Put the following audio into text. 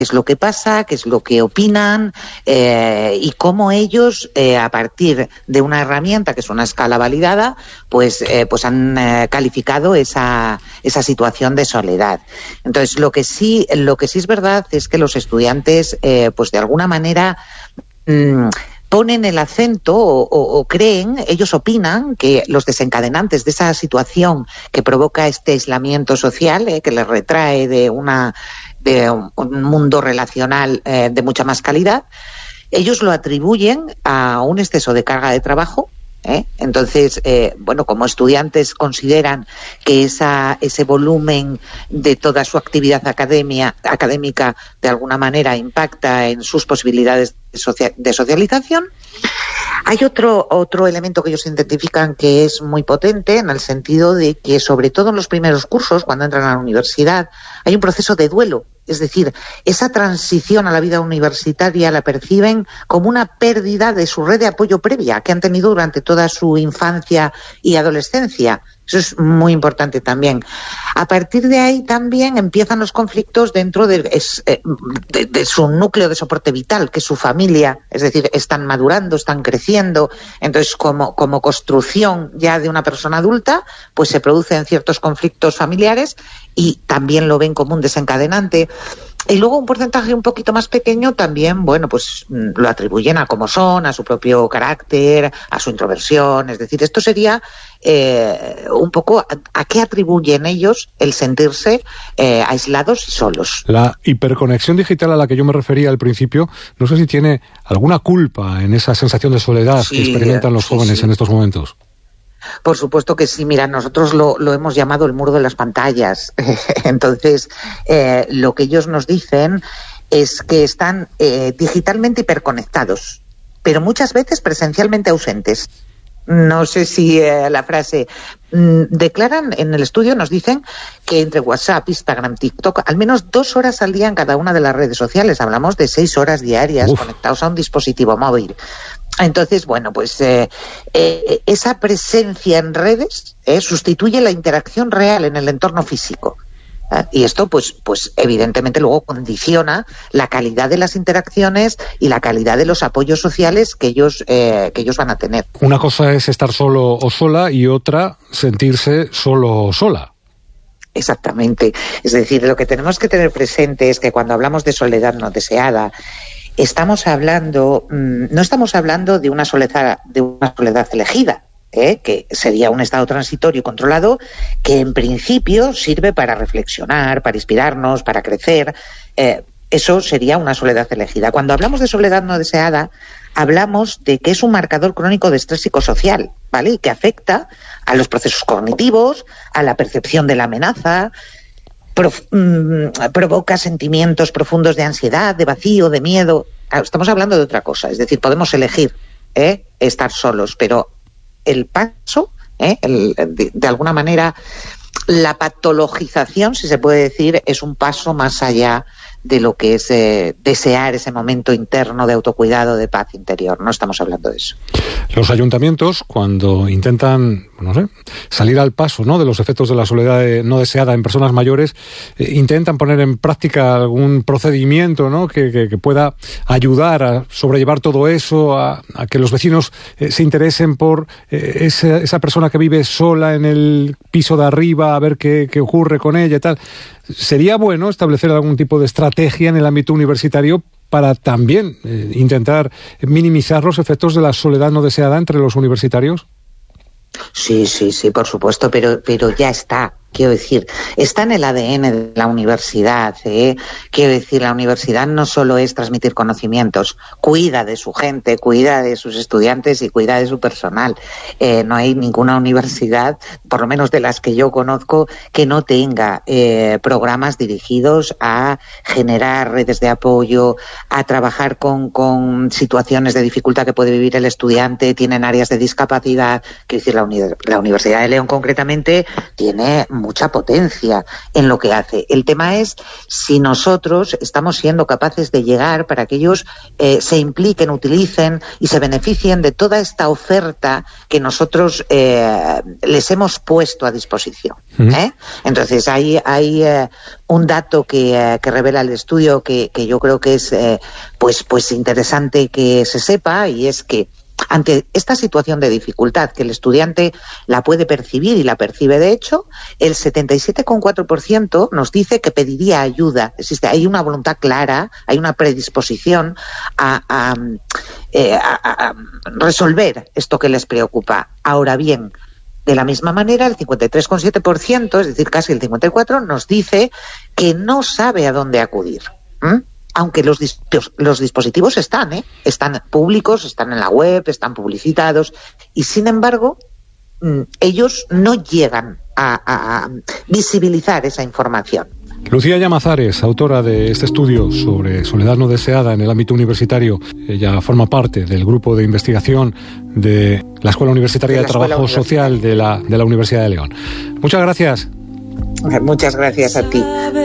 es lo que pasa, qué es lo que opinan y cómo ellos, a partir de una herramienta que es una escala validada, pues han calificado esa situación de soledad. Entonces, lo que sí es verdad es que los estudiantes, pues de alguna manera ponen el acento o creen, ellos opinan que los desencadenantes de esa situación que provoca este aislamiento social, que les retrae de un mundo relacional de mucha más calidad, ellos lo atribuyen a un exceso de carga de trabajo. Entonces, como estudiantes consideran que ese volumen de toda su actividad académica de alguna manera impacta en sus posibilidades de socialización. Hay otro elemento que ellos identifican que es muy potente, en el sentido de que, sobre todo en los primeros cursos, cuando entran a la universidad, hay un proceso de duelo. Es decir, esa transición a la vida universitaria la perciben como una pérdida de su red de apoyo previa que han tenido durante toda su infancia y adolescencia. Eso es muy importante también. A partir de ahí también empiezan los conflictos dentro de su núcleo de soporte vital, que es su familia. Es decir, están madurando, están creciendo. Entonces, como construcción ya de una persona adulta, pues se producen ciertos conflictos familiares y también lo ven como un desencadenante. Y luego un porcentaje un poquito más pequeño también, pues lo atribuyen a cómo son, a su propio carácter, a su introversión. Es decir, esto sería un poco a qué atribuyen ellos el sentirse aislados y solos. La hiperconexión digital a la que yo me refería al principio, no sé si tiene alguna culpa en esa sensación de soledad que experimentan los jóvenes en estos momentos. Por supuesto que sí. Mira, nosotros lo hemos llamado el muro de las pantallas. Entonces, lo que ellos nos dicen es que están digitalmente hiperconectados, pero muchas veces presencialmente ausentes. No sé si la frase declaran en el estudio, nos dicen que entre WhatsApp, Instagram, TikTok, al menos 2 horas al día en cada una de las redes sociales. Hablamos de 6 horas diarias conectados a un dispositivo móvil. Entonces, esa presencia en redes sustituye la interacción real en el entorno físico. Y esto, pues evidentemente luego condiciona la calidad de las interacciones y la calidad de los apoyos sociales que ellos van a tener. Una cosa es estar solo o sola y otra sentirse solo o sola. Exactamente. Es decir, lo que tenemos que tener presente es que cuando hablamos de soledad no deseada, no estamos hablando de una soledad elegida, que sería un estado transitorio y controlado que en principio sirve para reflexionar, para inspirarnos, para crecer. Eso sería una soledad elegida. Cuando hablamos de soledad no deseada, hablamos de que es un marcador crónico de estrés psicosocial, ¿vale? Y que afecta a los procesos cognitivos, a la percepción de la amenaza, provoca sentimientos profundos de ansiedad, de vacío, de miedo. Estamos hablando de otra cosa. Es decir, podemos elegir estar solos, pero el paso, de alguna manera, la patologización, si se puede decir, es un paso más allá de lo que es desear ese momento interno de autocuidado, de paz interior. No estamos hablando de eso. Los ayuntamientos, cuando intentan, salir al paso, de los efectos de la soledad no deseada en personas mayores, intentan poner en práctica algún procedimiento, que pueda ayudar a sobrellevar todo eso, a que los vecinos se interesen por esa persona que vive sola en el piso de arriba, a ver qué ocurre con ella y tal. ¿Sería bueno establecer algún tipo de estrategia en el ámbito universitario para también intentar minimizar los efectos de la soledad no deseada entre los universitarios? Sí, por supuesto, pero ya está. Quiero decir, está en el ADN de la universidad. Quiero decir, la universidad no solo es transmitir conocimientos, cuida de su gente, cuida de sus estudiantes y cuida de su personal. No hay ninguna universidad, por lo menos de las que yo conozco, que no tenga programas dirigidos a generar redes de apoyo, a trabajar con situaciones de dificultad que puede vivir el estudiante. Tienen áreas de discapacidad. Quiero decir, la Universidad de León concretamente tiene mucha potencia en lo que hace. El tema es si nosotros estamos siendo capaces de llegar para que ellos se impliquen, utilicen y se beneficien de toda esta oferta que nosotros les hemos puesto a disposición. Entonces hay un dato que revela el estudio que yo creo que es pues interesante que se sepa, y es que ante esta situación de dificultad que el estudiante la puede percibir y la percibe de hecho, el 77,4% nos dice que pediría ayuda. Hay una voluntad clara, hay una predisposición a resolver esto que les preocupa. Ahora bien, de la misma manera, el 53,7%, es decir, casi el 54%, nos dice que no sabe a dónde acudir. Aunque los dispositivos están públicos, están en la web, están publicitados, y sin embargo, ellos no llegan a visibilizar esa información. Lucía Llamazares, autora de este estudio sobre soledad no deseada en el ámbito universitario. Ella forma parte del grupo de investigación de la Escuela Universitaria de Trabajo Social de la Universidad de León. Muchas gracias. Muchas gracias a ti.